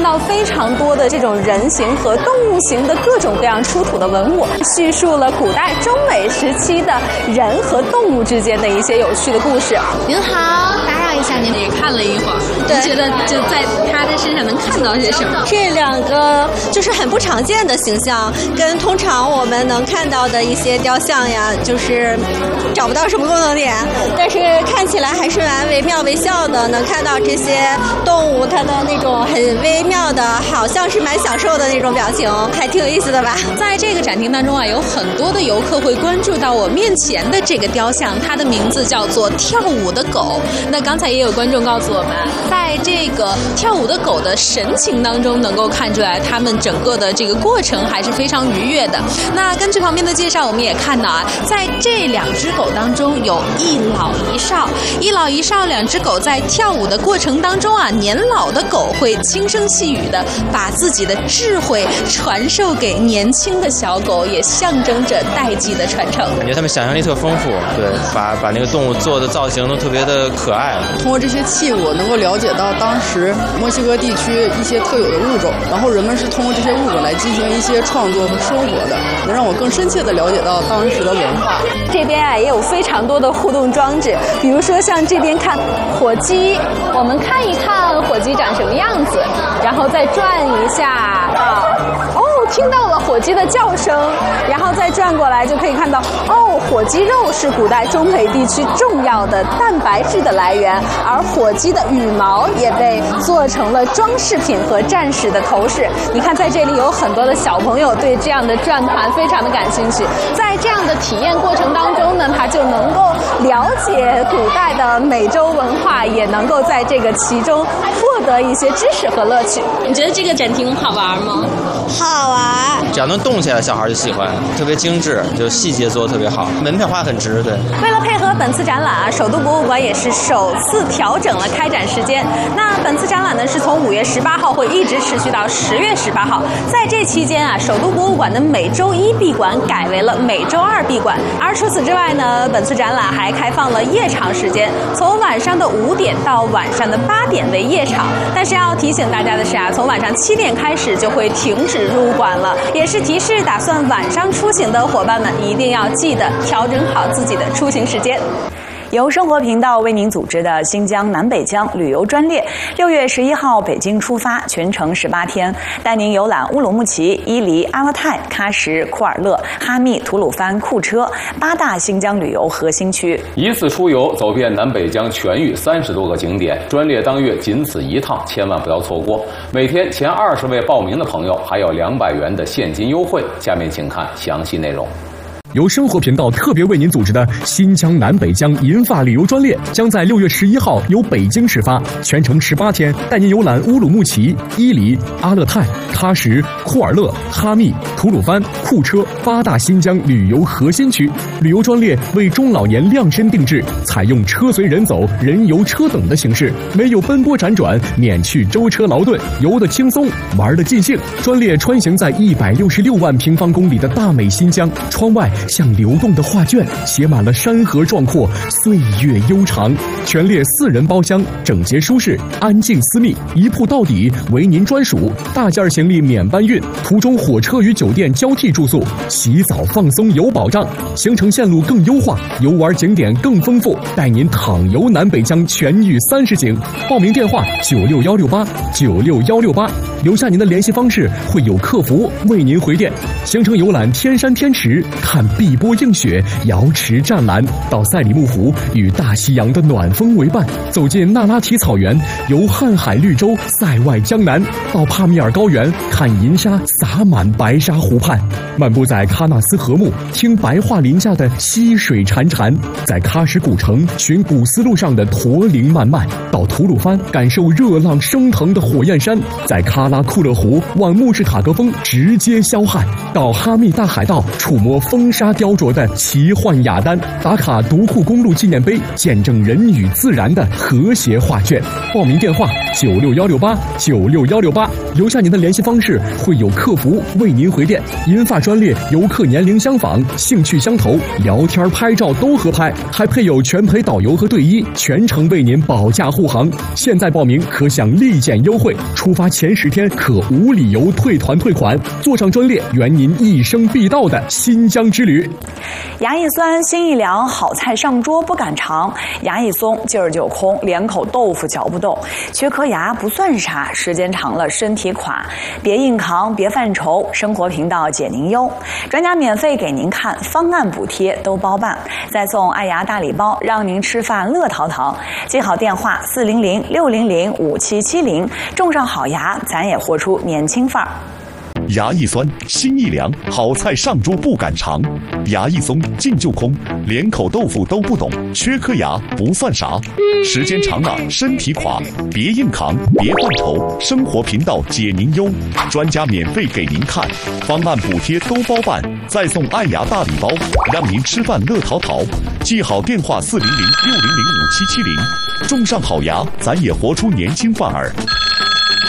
到非常多的这种人形和动物形的各种各样出土的文物，叙述了古代中美时期的人和动物之间的一些有趣的故事。 您好，打扰一下，您也看了一会儿， 对， 觉得就在他的身上能看到些什么？ 这两个就是很不常见的形象，跟通常我们能看到的一些雕像呀，就是找不到什么共同点，但是看起来还是蛮惟妙惟肖的，能看到这些动物它的那种很微妙的，好像是蛮享受的那种表情，还挺有意思的吧。 在这个展厅当中啊，有很多的游客会关注到我面前的这个雕像，它的名字叫做跳舞的狗。那刚才也有观众告诉我们，在这个跳舞的狗的神情当中，能够看出来他们整个的这个过程还是非常愉悦的。那根据旁边的介绍，我们也看到啊，在这两只狗当中有一老一少，一老一少两只狗在跳舞的过程当中啊，年老的狗会轻声细语的把自己的智慧传授给年轻的小狗，也象征着代际的传承。 感觉他们想象力特丰富，对，把那个动物做的造型都特别的可爱。 通过这些器物能够了解到当时墨西哥地区一些特有的物种，然后人们是通过这些物种来进行一些创作和生活的，能让我更深切的了解到当时的文化。 这边啊也有非常多的互动装置，比如说像这边看火鸡，我们看一看火鸡长什么样子，然后再转一下听到了火鸡的叫声，然后再转过来就可以看到火鸡肉是古代中美地区重要的蛋白质的来源，而火鸡的羽毛也被做成了装饰品和战士的头饰。你看在这里有很多的小朋友对这样的转盘非常的感兴趣，在这样的体验过程当中呢，他就能够了解古代的美洲文化，也能够在这个其中获得一些知识和乐趣。 你觉得这个展厅好玩吗？ 好玩， 只要能动起来，小孩就喜欢，特别精致，就细节做得特别好，门票花很值。对， 为了配合本次展览啊，首都博物馆也是首次调整了开展时间。那本次展览呢是从5月18号会一直持续到10月18号，在这期间啊，首都博物馆的每周1闭馆改为了每周2闭馆。而除此之外呢，本次展览还开放了夜场时间，从晚上的5点到晚上的8点为夜场。但是要提醒大家的是啊，从晚上7点开始就会停止入馆了，也是提示打算晚上出行的伙伴们一定要记得调整好自己的出行时间。由生活频道为您组织的新疆南北疆旅游专列，6月11号北京出发，全程18天，带您游览乌鲁木齐、伊犁、阿勒泰、喀什、库尔勒、哈密、吐鲁番、库车8大新疆旅游核心区。 一次出游走遍南北疆全域30多个景点，专列当月仅此一趟，千万不要错过。每天前20位报名的朋友还有200元的现金优惠。下面请看详细内容。 由生活频道特别为您组织的新疆南北疆银发旅游专列将在6月11号由北京始发，全程18天，带您游览乌鲁木齐、伊犁、阿勒泰、喀什、库尔勒、哈密、吐鲁番、库车8大新疆旅游核心区。旅游专列为中老年量身定制，采用车随人走、人游车等的形式，没有奔波辗转，免去舟车劳顿，游得轻松，玩得尽兴。专列穿行在166万平方公里的大美新疆，窗外像流动的画卷，写满了山河壮阔，岁月悠长。全列4人包厢，整洁舒适，安静私密，一铺到底，为您专属。大件行李免搬运，途中火车与酒店交替住宿，洗澡放松有保障。行程线路更优化，游玩景点更丰富，带您淌游南北疆全域30景。报名电话96168，留下您的联系方式，会有客服为您回电。行程游览天山天池，看碧波映雪，瑶池湛蓝，到赛里木湖，与大西洋的暖风为伴，走进那拉提草原，游瀚海绿洲，塞外江南，到帕米尔高原，看银沙洒满白沙湖畔，漫步在喀纳斯河木，听白桦林下的溪水潺潺，在喀什古城寻古丝路上的驼铃漫漫，到吐鲁番感受热浪升腾的火焰山，在喀拉库勒湖望穆士塔格峰直接霄汉，到哈密大海道触摸风沙雕琢的奇幻雅丹，打卡独库公路纪念碑，见证人与自然的和谐画卷。报名电话96168，留下您的联系方式，会有客服为您回电。银发专列游客年龄相仿，兴趣相投，聊天拍照都合拍，还配有全陪导游和队医，全程为您保驾护航。现在报名可享立减优惠，出发前10天天可无理由退团退款，坐上专列圆您一生必到的新疆之旅。 牙一酸，心一凉，好菜上桌不敢尝；牙一松，劲儿就空，连口豆腐嚼不动。缺颗牙不算啥，时间长了身体垮。别硬扛，别犯愁，生活频道解您忧。专家免费给您看，方案补贴都包办，再送爱牙大礼包，让您吃饭乐淘淘。记好电话400-600-5770，种上好牙，咱也活出年轻范儿。 牙一酸，心一凉，好菜上桌不敢尝；牙一松，劲就空，连口豆腐都不懂。缺颗牙不算啥，时间长了身体垮。别硬扛，别犯愁，生活频道解您忧。专家免费给您看，方案补贴都包办，再送爱牙大礼包，让您吃饭乐淘淘。记好电话400-600-5770，种上好牙，咱也活出年轻范儿。